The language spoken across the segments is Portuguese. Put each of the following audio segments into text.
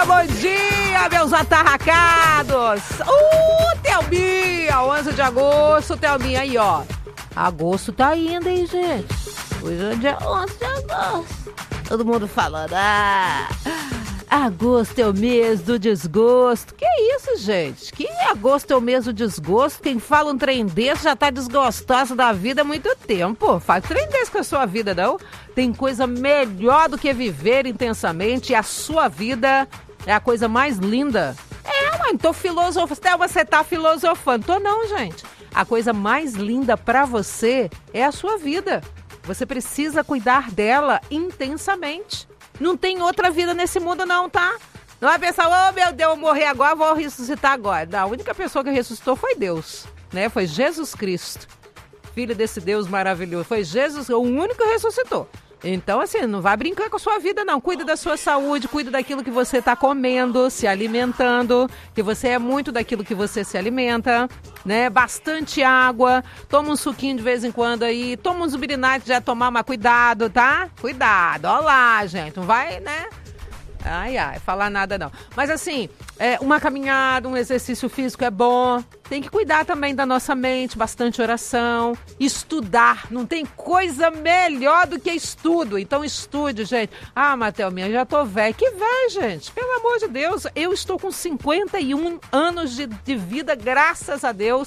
bom dia, meus atarracados. Thelminha, 11 de agosto, Thelminha aí, ó. Agosto tá indo, hein, gente? Hoje é dia 11 de agosto. Todo mundo falando, agosto é o mês do desgosto. Que isso, gente? Que agosto é o mês do desgosto? Quem fala um trem desse já tá desgostosa da vida há muito tempo. Faz trem desse com a sua vida, não? Tem coisa melhor do que viver intensamente e a sua vida é a coisa mais linda. Mãe, tô filosofando. Você tá filosofando. Tô não, gente. A coisa mais linda pra você é a sua vida. Você precisa cuidar dela intensamente. Não tem outra vida nesse mundo não, tá? Não vai pensar, oh meu Deus, eu morri agora, vou ressuscitar agora. Não, a única pessoa que ressuscitou foi Deus, né? Foi Jesus Cristo, filho desse Deus maravilhoso. Foi Jesus, o único que ressuscitou. Então, assim, não vai brincar com a sua vida, não. Cuida da sua saúde, cuida daquilo que você está comendo, se alimentando, que você é muito daquilo que você se alimenta, né? Bastante água, toma um suquinho de vez em quando aí, toma uns urinate já tomar, mas cuidado, tá? Cuidado, ó lá, gente, não vai, né? Falar nada não. Mas assim, uma caminhada, um exercício físico é bom. Tem que cuidar também da nossa mente, bastante oração, estudar. Não tem coisa melhor do que estudo. Então estude, gente. Thelminha, já tô velha. Que velha, gente. Pelo amor de Deus. Eu estou com 51 anos de vida, graças a Deus.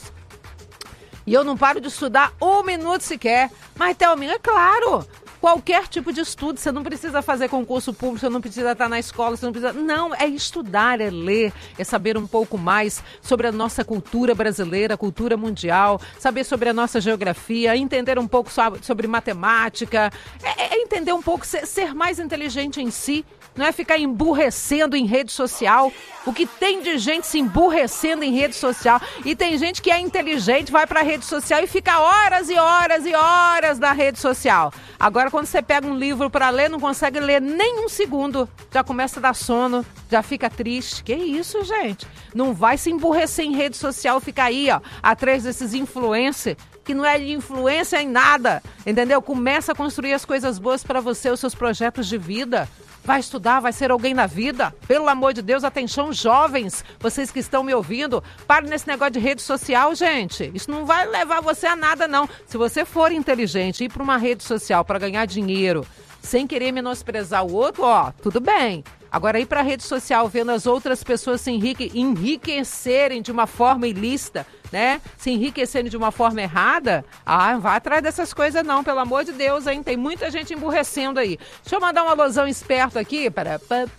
E eu não paro de estudar um minuto sequer. Mas, Thelminha, é claro... Qualquer tipo de estudo, você não precisa fazer concurso público, você não precisa estar na escola, você não precisa... Não, é estudar, é ler, é saber um pouco mais sobre a nossa cultura brasileira, cultura mundial, saber sobre a nossa geografia, entender um pouco sobre matemática, é entender um pouco, ser mais inteligente em si, não é ficar emburrecendo em rede social. O que tem de gente se emburrecendo em rede social, e tem gente que é inteligente, vai para a rede social e fica horas e horas e horas na rede social. Agora, quando você pega um livro para ler, não consegue ler nem um segundo, já começa a dar sono, já fica triste. Que isso, gente? Não vai se emburrecer em rede social, ficar aí, ó, atrás desses influencers, que não é de influência em nada, entendeu? Começa a construir as coisas boas para você, os seus projetos de vida. Vai estudar, vai ser alguém na vida. Pelo amor de Deus, atenção, jovens, vocês que estão me ouvindo, parem nesse negócio de rede social, gente. Isso não vai levar você a nada, não. Se você for inteligente, ir para uma rede social para ganhar dinheiro, sem querer menosprezar o outro, ó, tudo bem. Agora, ir para a rede social vendo as outras pessoas se enriquecerem de uma forma ilícita, né? Se enriquecerem de uma forma errada, vai atrás dessas coisas não, pelo amor de Deus, hein? Tem muita gente emburrecendo aí. Deixa eu mandar um alusão esperto aqui para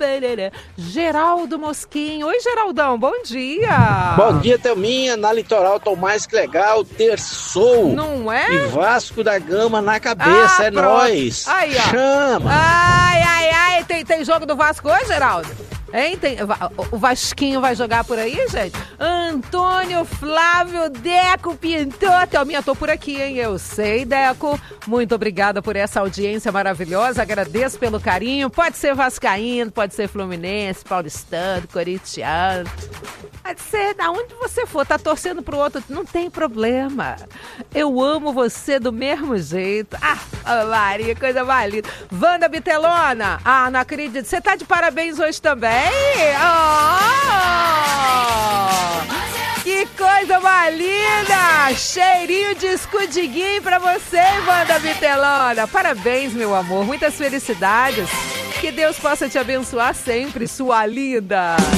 Geraldo Mosquinho. Oi, Geraldão, bom dia. Bom dia, Thelminha. Na Litoral tô mais que legal, terçou. Não é? E Vasco da Gama na cabeça, é pronto. Nóis. Aí, ó. Chama. Tem jogo do Vasco hoje, Geraldo? Hein? O Vasquinho vai jogar por aí, gente? Antônio Flávio Deco pintou. Thelminha, tô por aqui, hein? Eu sei, Deco. Muito obrigada por essa audiência maravilhosa. Agradeço pelo carinho. Pode ser vascaíno, pode ser fluminense, paulistano, corintiano. Pode ser da onde você for. Tá torcendo pro outro, não tem problema. Eu amo você do mesmo jeito. Maria, coisa mais linda. Wanda Bitelona. Não acredito. Você tá de parabéns hoje também? Que coisa mais linda! Cheirinho de escudiguinho pra você, Wanda Bitelona. Parabéns, meu amor. Muitas felicidades. Que Deus possa te abençoar sempre, sua linda.